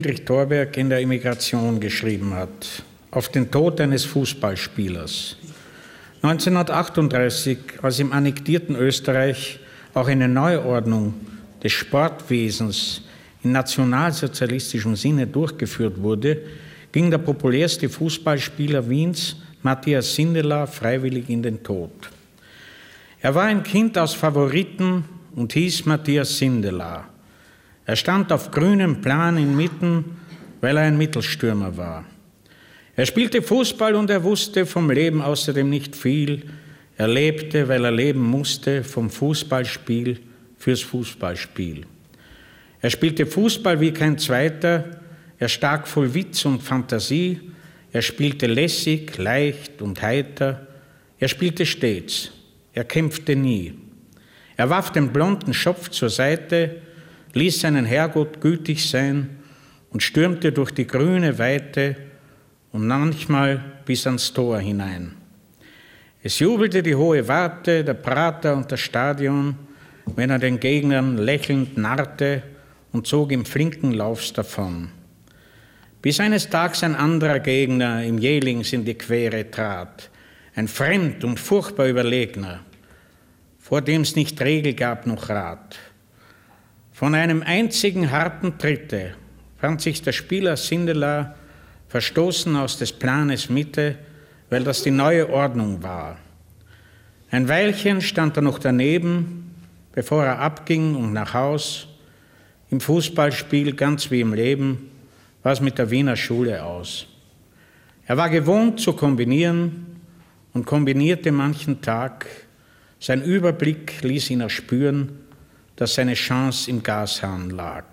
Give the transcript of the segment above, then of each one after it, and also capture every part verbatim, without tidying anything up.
Friedrich Thorberg in der Emigration geschrieben hat, auf den Tod eines Fußballspielers. neunzehnhundertachtunddreißig, als im annektierten Österreich auch eine Neuordnung des Sportwesens in nationalsozialistischem Sinne durchgeführt wurde, ging der populärste Fußballspieler Wiens, Matthias Sindelar, freiwillig in den Tod. Er war ein Kind aus Favoriten und hieß Matthias Sindelar. Er stand auf grünem Plan inmitten, weil er ein Mittelstürmer war. Er spielte Fußball und er wusste vom Leben außerdem nicht viel. Er lebte, weil er leben musste, vom Fußballspiel fürs Fußballspiel. Er spielte Fußball wie kein Zweiter, er stak voll Witz und Fantasie, er spielte lässig, leicht und heiter, er spielte stets, er kämpfte nie. Er warf den blonden Schopf zur Seite, ließ seinen Herrgott gütig sein und stürmte durch die grüne Weite und manchmal bis ans Tor hinein. Es jubelte die hohe Warte, der Prater und das Stadion, wenn er den Gegnern lächelnd narrte und zog im flinken Laufs davon. Bis eines Tages ein anderer Gegner ihm jählings in die Quere trat, ein fremd und furchtbar Überlegner, vor dem's nicht Regel gab noch Rat. Von einem einzigen harten Tritte fand sich der Spieler Sindelar verstoßen aus des Planes Mitte, weil das die neue Ordnung war. Ein Weilchen stand er noch daneben, bevor er abging und nach Haus. Im Fußballspiel, ganz wie im Leben, war es mit der Wiener Schule aus. Er war gewohnt zu kombinieren und kombinierte manchen Tag. Sein Überblick ließ ihn erspüren, dass seine Chance im Gashahn lag.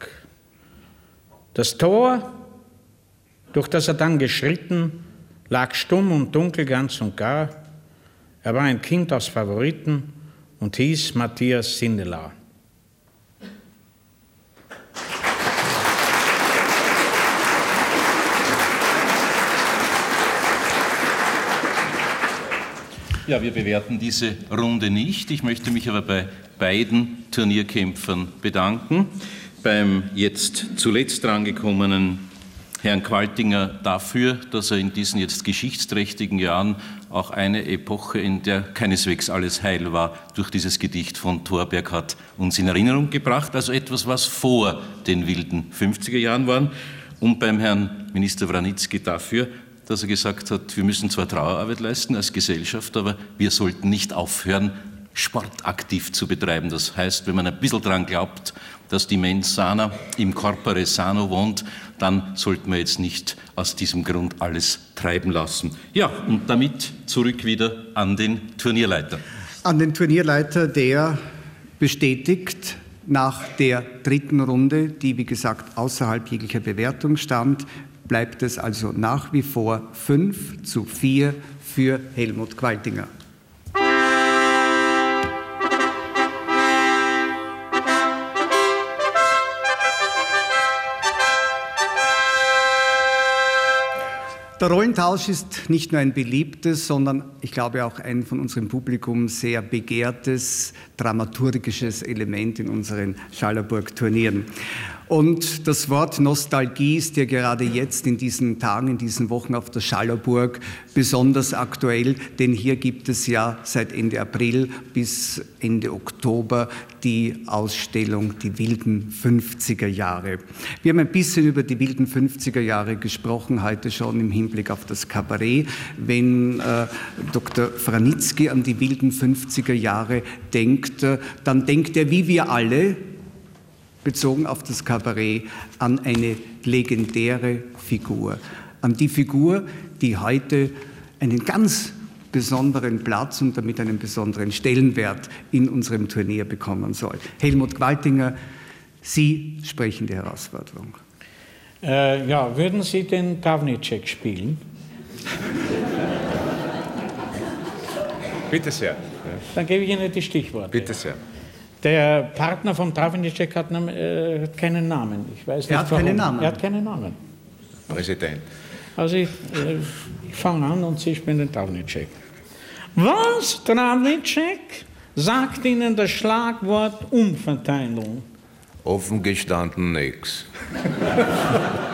Das Tor, durch das er dann geschritten, lag stumm und dunkel ganz und gar. Er war ein Kind aus Favoriten und hieß Matthias Sindelar. Ja, wir bewerten diese Runde nicht. Ich möchte mich aber bei beiden Turnierkämpfern bedanken. Beim jetzt zuletzt drangekommenen Herrn Qualtinger dafür, dass er in diesen jetzt geschichtsträchtigen Jahren auch eine Epoche, in der keineswegs alles heil war, durch dieses Gedicht von Thorberg hat uns in Erinnerung gebracht. Also etwas, was vor den wilden fünfziger Jahren waren. Und beim Herrn Minister Vranitzky dafür, dass er gesagt hat, wir müssen zwar Trauerarbeit leisten als Gesellschaft, aber wir sollten nicht aufhören, Sport aktiv zu betreiben. Das heißt, wenn man ein bisschen daran glaubt, dass die Mens sana im corpore sano wohnt, dann sollten wir jetzt nicht aus diesem Grund alles treiben lassen. Ja, und damit zurück wieder an den Turnierleiter. An den Turnierleiter, der bestätigt nach der dritten Runde, die wie gesagt außerhalb jeglicher Bewertung stand, bleibt es also nach wie vor fünf zu vier für Helmut Qualtinger. Der Rollentausch ist nicht nur ein beliebtes, sondern ich glaube auch ein von unserem Publikum sehr begehrtes, dramaturgisches Element in unseren Schallerburg-Turnieren. Und das Wort Nostalgie ist ja gerade jetzt in diesen Tagen, in diesen Wochen auf der Schallerburg besonders aktuell, denn hier gibt es ja seit Ende April bis Ende Oktober die Ausstellung Die wilden fünfziger Jahre. Wir haben ein bisschen über die wilden fünfziger Jahre gesprochen, heute schon im Hinblick auf das Kabarett. Wenn äh, Doktor Vranitzky an die wilden fünfziger Jahre denkt, äh, dann denkt er, wie wir alle, bezogen auf das Kabarett, an eine legendäre Figur. An die Figur, die heute einen ganz besonderen Platz und damit einen besonderen Stellenwert in unserem Turnier bekommen soll. Helmut Qualtinger, Sie sprechen die Herausforderung. Äh, ja, würden Sie den Travnicek spielen? Bitte sehr. Dann gebe ich Ihnen die Stichworte. Bitte sehr. Der Partner vom Travnicek hat äh, keinen Namen. Ich weiß nicht, er hat warum. keinen Namen. Er hat keinen Namen. Präsident. Also ich, äh, ich fange an und Sie spielen den Travnicek. Was, Travnicek? Sagt Ihnen das Schlagwort Umverteilung? Offen gestanden nix.